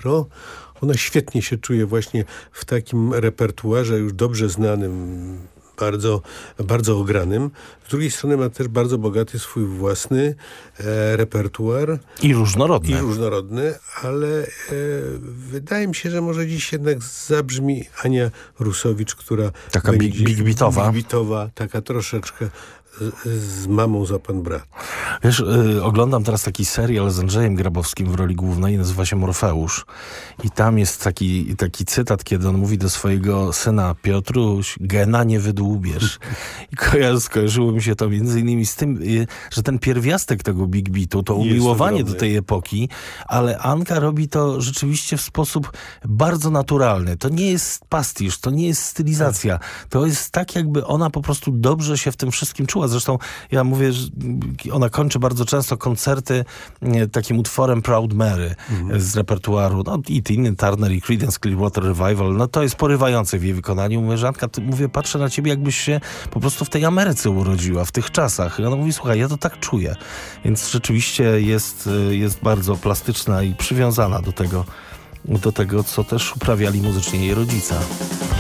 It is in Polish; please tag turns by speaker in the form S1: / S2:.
S1: Pietro. Ona świetnie się czuje właśnie w takim repertuarze już dobrze znanym, bardzo, bardzo ogranym. Z drugiej strony ma też bardzo bogaty swój własny repertuar.
S2: I różnorodny.
S1: Ale wydaje mi się, że może dziś jednak zabrzmi Ania Rusowicz, która
S2: taka big beatowa,
S1: taka troszeczkę z mamą za pan brat.
S2: Wiesz, oglądam teraz taki serial z Andrzejem Grabowskim w roli głównej, nazywa się Morfeusz. I tam jest taki cytat, kiedy on mówi do swojego syna: Piotruś, gena nie wydłubiesz. I skojarzyło mi się to między innymi z tym, że ten pierwiastek tego big beatu, to umiłowanie do tej epoki, ale Anka robi to rzeczywiście w sposób bardzo naturalny. To nie jest pastisz, to nie jest stylizacja. To jest tak, jakby ona po prostu dobrze się w tym wszystkim czuła. Zresztą ja mówię, że ona kończy bardzo często koncerty takim utworem Proud Mary z repertuaru. No i Tina Turner i Creedence Clearwater Revival. No to jest porywające w jej wykonaniu. Mówię, że Anka, patrzę na ciebie, jakbyś się po prostu w tej Ameryce urodziła, w tych czasach. I ona mówi, słuchaj, ja to tak czuję. Więc rzeczywiście jest bardzo plastyczna i przywiązana do tego, co też uprawiali muzycznie jej rodzice.